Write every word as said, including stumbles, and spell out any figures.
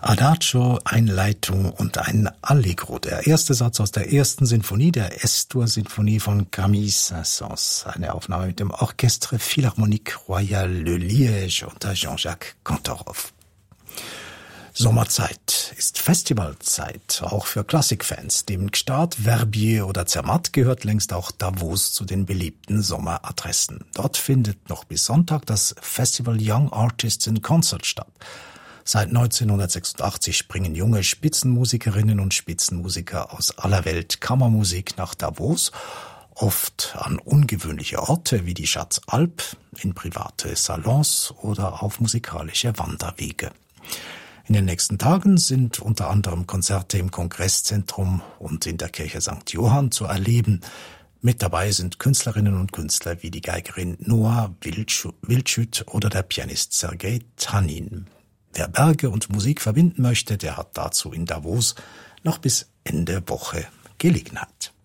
Adagio, Einleitung und ein Allegro. Der erste Satz aus der ersten Sinfonie, der S-Dur-Sinfonie von Camille Saint-Saëns. Eine Aufnahme mit dem Orchestre Philharmonique Royale de Liège unter Jean-Jacques Cantorow. Sommerzeit ist Festivalzeit, auch für Klassikfans. Dem Gstaad, Verbier oder Zermatt gehört längst auch Davos zu den beliebten Sommeradressen. Dort findet noch bis Sonntag das Festival Young Artists in Concert statt. Seit neunzehnhundertsechsundachtzig bringen junge Spitzenmusikerinnen und Spitzenmusiker aus aller Welt Kammermusik nach Davos, oft an ungewöhnliche Orte wie die Schatzalp, in private Salons oder auf musikalische Wanderwege. In den nächsten Tagen sind unter anderem Konzerte im Kongresszentrum und in der Kirche Sankt Johann zu erleben. Mit dabei sind Künstlerinnen und Künstler wie die Geigerin Noah Wildschütt oder der Pianist Sergei Tanin. Wer Berge und Musik verbinden möchte, der hat dazu in Davos noch bis Ende Woche Gelegenheit.